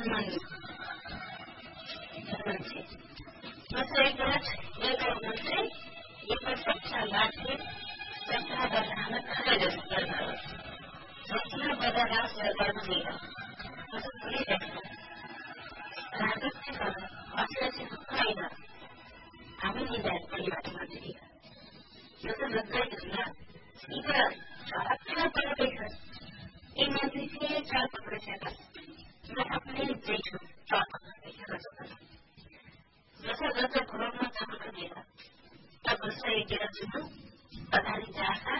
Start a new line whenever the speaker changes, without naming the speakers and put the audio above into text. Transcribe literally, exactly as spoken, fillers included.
संबंध मग एक दिवस एक म्हणजे एक स्वच्छांगाचे स्वच्छाबद्धानं खरं करणार स्वच्छाबद्धाला स्वर्गात गेला असं पुढे शकतं राहतच झालं वाचल्याचे दुःख आईला आम्ही निदान परिवारामध्ये जसं लग्न घेतला इकडं शाळा पडपेक्षा एक नदीचे चार पकडे शेतात मग आपले देश चार पकडे शेतात जसं जसं कोरोना चालू गेला त्या गोष्ट एक गेला सुद्धा पदारीच्या आशा